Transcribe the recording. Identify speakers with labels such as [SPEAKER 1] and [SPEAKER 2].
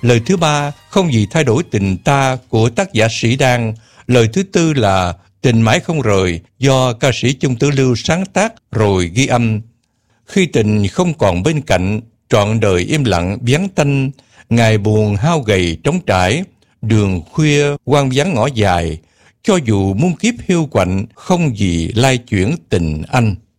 [SPEAKER 1] Lời thứ ba, Không gì thay đổi tình ta của tác giả Sĩ Đan. Lời thứ tư là Tình mãi không rời do ca sĩ Chung Tử Lưu sáng tác rồi ghi âm. Khi tình không còn bên cạnh, trọn đời im lặng vắng tanh, ngày buồn hao gầy trống trải, đường khuya hoang vắng ngõ dài, cho dù muôn kiếp hiu quạnh, không gì lai chuyển tình anh.